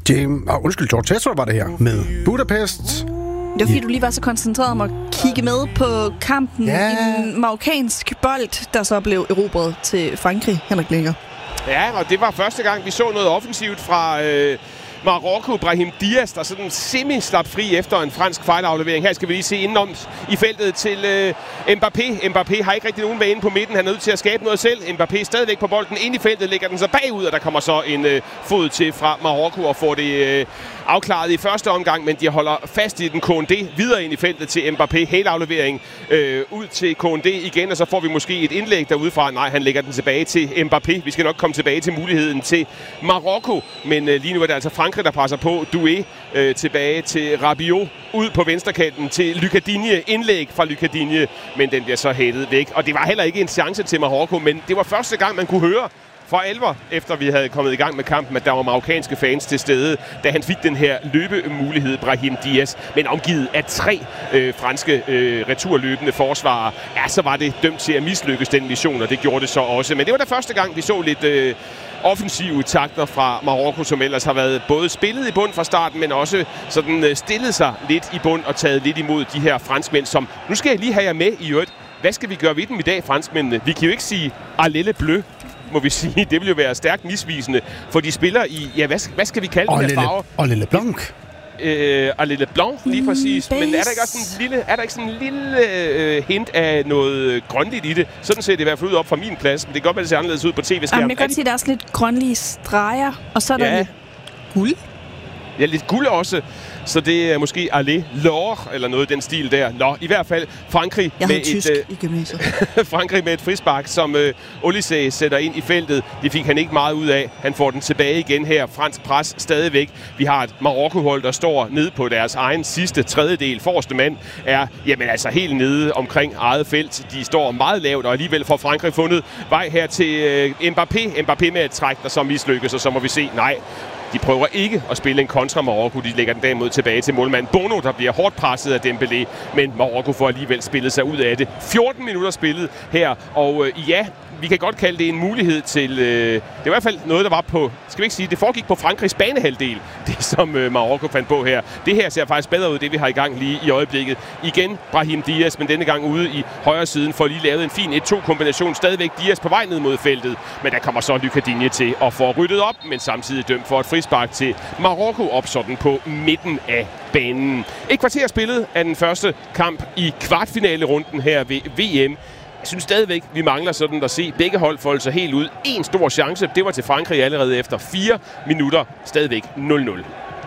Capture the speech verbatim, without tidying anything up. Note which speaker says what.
Speaker 1: James, ah, undskyld, George Ezra var det her med Budapest.
Speaker 2: Det var fordi, du lige var så koncentreret om at kigge med på kampen.
Speaker 1: Ja.
Speaker 2: En marokkansk bold, der så blev erobret til Frankrig, Henrik Linger.
Speaker 3: Ja, og det var første gang, vi så noget offensivt fra øh, Marokko. Brahim Diaz, der sådan semi-slap fri efter en fransk fejlaflevering. Her skal vi lige se indenom i feltet til øh, Mbappé. Mbappé har ikke rigtig nogen vane på midten. Han er nødt til at skabe noget selv. Mbappé stadigvæk på bolden. Ind i feltet lægger den så bagud, og der kommer så en øh, fod til fra Marokko og får det øh, afklaret i første omgang, men de holder fast i den. K D videre ind i feltet til Mbappé. Helaflevering øh, ud til K D igen, og så får vi måske et indlæg derudefra. Nej, han lægger den tilbage til Mbappé. Vi skal nok komme tilbage til muligheden til Marokko, men øh, lige nu er det altså Frankrig, der presser på. Doué øh, tilbage til Rabiot. Ud på venstrekanten til Lucas Digne. Indlæg fra Lucas Digne, men den bliver så hættet væk. Og det var heller ikke en chance til Marokko, men det var første gang, man kunne høre for alvor, efter vi havde kommet i gang med kampen, at der var marokkanske fans til stede, da han fik den her løbemulighed, Brahim Diaz. Men omgivet af tre øh, franske øh, returløbende forsvarere, ja, så var det dømt til at mislykkes den mission, og det gjorde det så også. Men det var da første gang, vi så lidt øh, offensive takter fra Marokko, som ellers har været både spillet i bund fra starten, men også sådan øh, stillet sig lidt i bund og taget lidt imod de her franskmænd, som nu skal jeg lige have jer med i øvrigt. Hvad skal vi gøre ved dem i dag, franskmændene? Vi kan jo ikke sige Alele Bleu, må vi sige. Det vil jo være stærkt misvisende, for de spiller i, ja, hvad, hvad skal vi kalde den her farve?
Speaker 1: Alele Blanc.
Speaker 3: Øh, Alele Blanc, lige præcis. Men er der ikke også en lille, er der ikke sådan en lille øh, hint af noget grønligt i det? Sådan ser det i hvert fald ud op fra min plads, men det kan godt være, det ser anderledes ud på tv-skærmen.
Speaker 2: Jamen, jeg kan godt sige, at der er også lidt grønlige streger, og så er der
Speaker 3: Ja.
Speaker 2: lidt guld.
Speaker 3: Ja, lidt guld også. Så det er måske Allé L'Or, eller noget i den stil der. Nå, i hvert fald Frankrig
Speaker 2: Jeg
Speaker 3: med
Speaker 2: havde tysk
Speaker 3: et,
Speaker 2: i gymnasiet.
Speaker 3: Frankrig med et frispark, som øh, Olysée sætter ind i feltet. Det fik han ikke meget ud af. Han får den tilbage igen her. Fransk pres stadigvæk. Vi har et Marokko-hold, der står nede på deres egen sidste tredjedel. Forreste mand er jamen, altså helt nede omkring eget felt. De står meget lavt, og alligevel får Frankrig fundet vej her til øh, Mbappé. Mbappé med et træk, der så mislykkes, og så må vi se, nej. De prøver ikke at spille en kontra Marokko. De lægger den derimod tilbage til målmand Bono, der bliver hårdt presset af Dembélé. Men Marokko får alligevel spillet sig ud af det. fjorten minutter spillet her, og øh, ja, vi kan godt kalde det en mulighed til... Øh, det er i hvert fald noget, der var på... Skal vi ikke sige, det foregik på Frankrigs banehalvdel, det som øh, Marokko fandt på her. Det her ser faktisk bedre ud, det vi har i gang lige i øjeblikket. Igen Brahim Diaz, men denne gang ude i højre siden, får lige lavet en fin et to kombination. Stadigvæk Diaz på vej ned mod feltet, men der kommer så Lucas Digne til at få ryddet op, men samtidig dømt for et frispark til Marokko op sådan på midten af banen. Et kvarter spillet af den første kamp i kvartfinalerunden her ved V M. Jeg synes stadigvæk, vi mangler sådan at se begge hold folde sig helt ud. En stor chance, det var til Frankrig allerede efter fire minutter. Stadigvæk nul nul.